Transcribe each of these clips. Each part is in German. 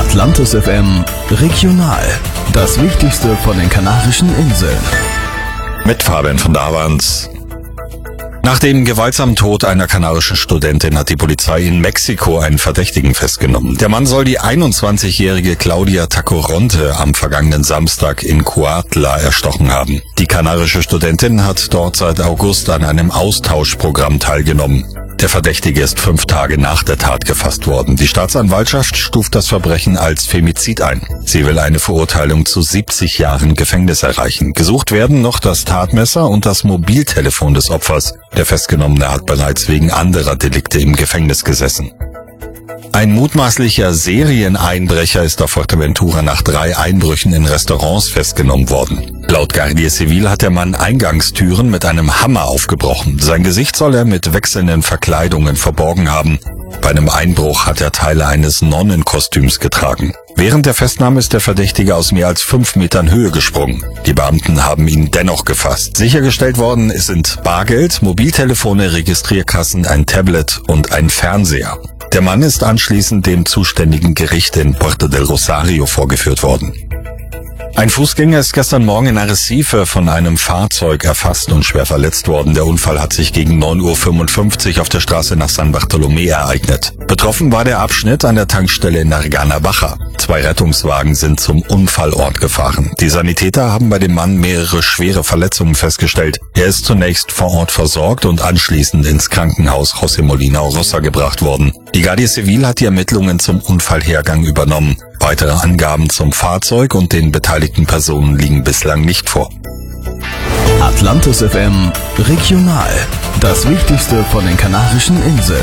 Atlantis FM Regional. Das Wichtigste von den Kanarischen Inseln. Mit Fabian von Davans. Nach dem gewaltsamen Tod einer kanarischen Studentin hat die Polizei in Mexiko einen Verdächtigen festgenommen. Der Mann soll die 21-jährige Claudia Tacoronte am vergangenen Samstag in Cuautla erstochen haben. Die kanarische Studentin hat dort seit August an einem Austauschprogramm teilgenommen. Der Verdächtige ist 5 Tage nach der Tat gefasst worden. Die Staatsanwaltschaft stuft das Verbrechen als Femizid ein. Sie will eine Verurteilung zu 70 Jahren Gefängnis erreichen. Gesucht werden noch das Tatmesser und das Mobiltelefon des Opfers. Der Festgenommene hat bereits wegen anderer Delikte im Gefängnis gesessen. Ein mutmaßlicher Serieneinbrecher ist auf Fuerteventura nach 3 Einbrüchen in Restaurants festgenommen worden. Laut Guardia Civil hat der Mann Eingangstüren mit einem Hammer aufgebrochen. Sein Gesicht soll er mit wechselnden Verkleidungen verborgen haben. Bei einem Einbruch hat er Teile eines Nonnenkostüms getragen. Während der Festnahme ist der Verdächtige aus mehr als 5 Metern Höhe gesprungen. Die Beamten haben ihn dennoch gefasst. Sichergestellt worden sind Bargeld, Mobiltelefone, Registrierkassen, ein Tablet und ein Fernseher. Der Mann ist anschließend dem zuständigen Gericht in Puerto del Rosario vorgeführt worden. Ein Fußgänger ist gestern Morgen in Arrecife von einem Fahrzeug erfasst und schwer verletzt worden. Der Unfall hat sich gegen 9:55 Uhr auf der Straße nach San Bartolomé ereignet. Betroffen war der Abschnitt an der Tankstelle in Nargana Baja. 2 Rettungswagen sind zum Unfallort gefahren. Die Sanitäter haben bei dem Mann mehrere schwere Verletzungen festgestellt. Er ist zunächst vor Ort versorgt und anschließend ins Krankenhaus José Molina Rosa gebracht worden. Die Guardia Civil hat die Ermittlungen zum Unfallhergang übernommen. Weitere Angaben zum Fahrzeug und den beteiligten Personen liegen bislang nicht vor. Atlantis FM Regional. Das Wichtigste von den Kanarischen Inseln.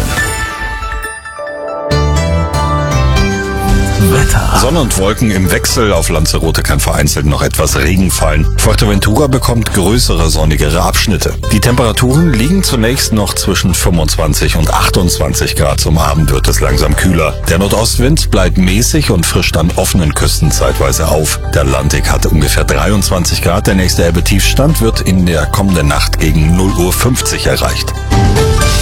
Wetter. Sonne und Wolken im Wechsel. Auf Lanzarote kann vereinzelt noch etwas Regen fallen. Fuerteventura bekommt größere, sonnigere Abschnitte. Die Temperaturen liegen zunächst noch zwischen 25 und 28 Grad. Zum Abend wird es langsam kühler. Der Nordostwind bleibt mäßig und frischt an offenen Küsten zeitweise auf. Der Atlantik hat ungefähr 23 Grad. Der nächste Elbe-Tiefstand wird in der kommenden Nacht gegen 0:50 Uhr erreicht.